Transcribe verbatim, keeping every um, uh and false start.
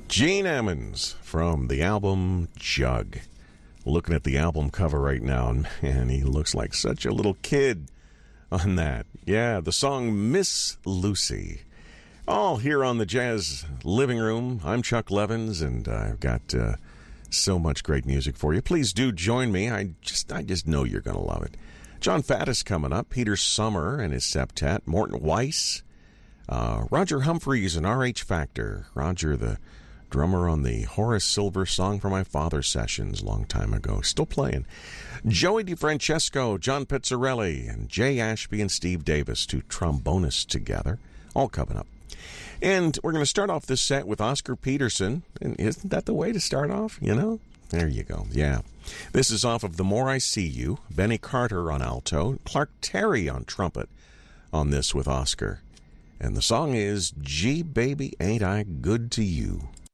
Gene Ammons from the album Jug. Looking at the album cover right now, and man, he looks like such a little kid on that. Yeah, the song Miss Lucy. All here on the Jazz Living Room. I'm Chuck Levins, and I've got uh, so much great music for you. Please do join me. I just I just know you're going to love it. John Faddis coming up. Peter Summer and his septet. Morton Weiss. Uh, Roger Humphreys and R H Factor. Roger, the drummer on the Horace Silver Song for My Father sessions a long time ago. Still playing. Joey DeFrancesco, John Pizzarelli, and Jay Ashby and Steve Davis, two trombonists together. All coming up. And we're going to start off this set with Oscar Peterson. And isn't that the way to start off, you know? There you go. Yeah. This is off of The More I See You. Benny Carter on alto. Clark Terry on trumpet on this with Oscar. And the song is Gee Baby Ain't I Good to You.